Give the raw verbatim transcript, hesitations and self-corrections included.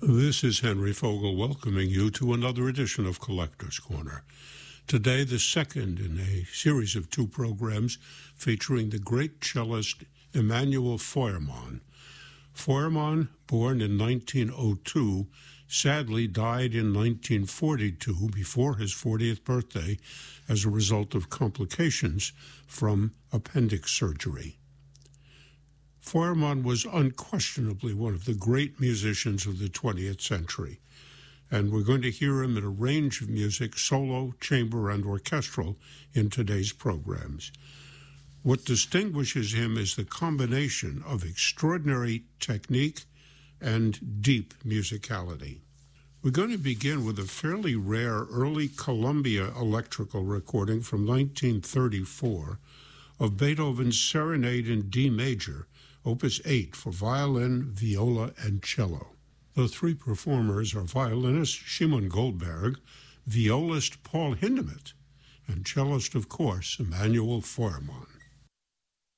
This is Henry Fogel welcoming you to another edition of Collector's Corner. Today, the second in a series of two programs featuring the great cellist Emanuel Feuermann. Feuermann, born in nineteen oh two, sadly died in nineteen forty-two, before his fortieth birthday, as a result of complications from appendix surgery. Feuermann was unquestionably one of the great musicians of the twentieth century, and we're going to hear him in a range of music, solo, chamber, and orchestral, in today's programs. What distinguishes him is the combination of extraordinary technique and deep musicality. We're going to begin with a fairly rare early Columbia electrical recording from nineteen thirty-four of Beethoven's Serenade in D major, Opus eight, for violin, viola, and cello. The three performers are violinist Shimon Goldberg, violist Paul Hindemith, and cellist, of course, Emanuel Feuermann.